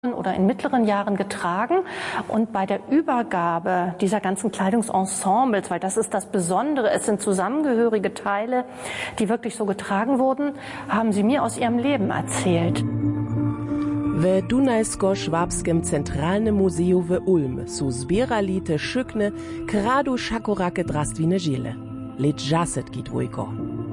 oder in mittleren Jahren getragen. Und bei der Übergabe dieser ganzen Kleidungsensembles, weil das ist das Besondere, es sind zusammengehörige Teile, die wirklich so getragen wurden, haben sie mir aus ihrem Leben erzählt. W Dunajsko-Szwabskim Centralnym Muzeju w Ulm su zbierali te szykne, kradu szakorake drastwine Žiele. Lecz žaset git vujko.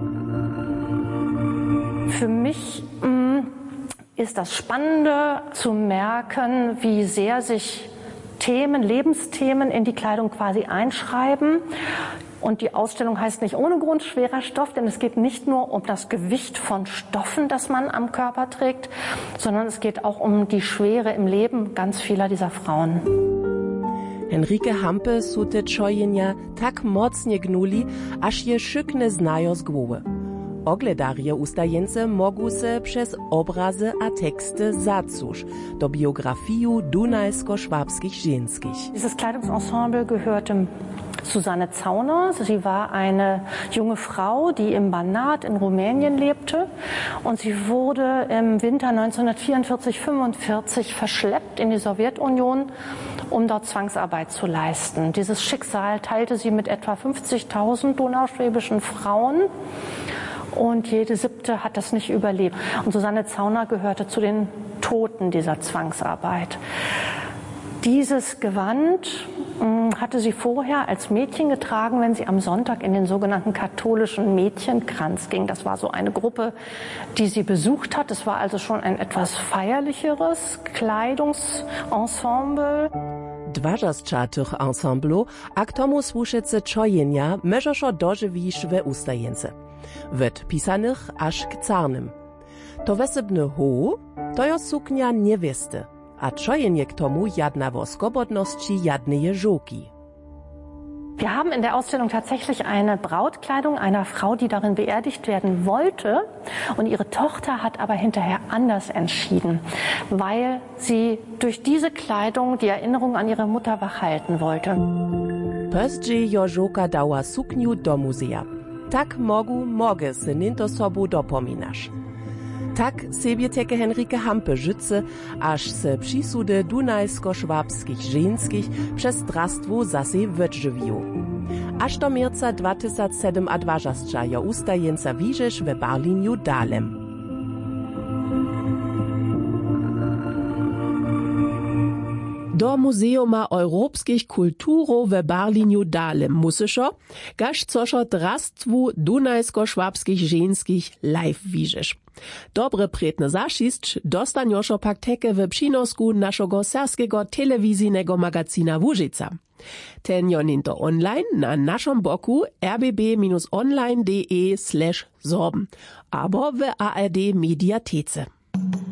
Für mich ist das Spannende zu merken, wie sehr sich Themen, Lebensthemen in die Kleidung quasi einschreiben. Und die Ausstellung heißt nicht ohne Grund schwerer Stoff, denn es geht nicht nur um das Gewicht von Stoffen, das man am Körper trägt, sondern es geht auch um die Schwere im Leben ganz vieler dieser Frauen. Henrike Hampe su te čojenja tak mocnie gnuli, aż je szykne znajo z głowy. Ogledarje ustajence mogu se przez obrazy a teksty zacusz do biografiju dunajsko-szwabskich ženskich. Dieses Kleidungsensemble gehörte Susanne Zauner. Sie war eine junge Frau, die im Banat in Rumänien lebte. Und sie wurde im Winter 1944-45 verschleppt in die Sowjetunion, um dort Zwangsarbeit zu leisten. Dieses Schicksal teilte sie mit etwa 50.000 donauschwäbischen Frauen. Und jede siebte hat das nicht überlebt. Und Susanne Zauner gehörte zu den Toten dieser Zwangsarbeit. Dieses Gewand hatte sie vorher als Mädchen getragen, wenn sie am Sonntag in den sogenannten katholischen Mädchenkranz ging. Das war so eine Gruppe, die sie besucht hat. Es war also schon ein etwas feierlicheres Kleidungsensemble. Dwarzastych ensemblu, a k tomu słuszece čojenja meżoszo dożywisz we ustajence. Wet pisanych aż k carnym. To wesebny ho, to jo suknia niewiesty, a čojenje k tomu jadna wo skobodności jadneje żoki. Wir haben in der Ausstellung tatsächlich eine Brautkleidung einer Frau, die darin beerdigt werden wollte. Und ihre Tochter hat aber hinterher anders entschieden, weil sie durch diese Kleidung die Erinnerung an ihre Mutter wachhalten wollte. Pösdźe jo żoka dała sukniu do muzea. Tak mogę se ninto sobu dopominasz. Tak sobie teke Henrike Hampe życy, aż se přisudy dunajsko-szwabskich ženskich przez drastwo zase wydżywiu. Aż do mierca 2007 adważascza jo ustajenca wiżesz we Berliniu dalem. Do Muzeuma europskich kulturów w Berliniu dalem musyszo, gaż coszo drastwu dunajsko-szwabskich ženskich live wiżesz. Dobre pretne zašisć dostanjoszo pak teke w przynosku naszego serskiego telewizyjnego magazina Łużyca. Ten joninto online na naszym boku rbb-online.de/sorben, abo w ARD Mediathece.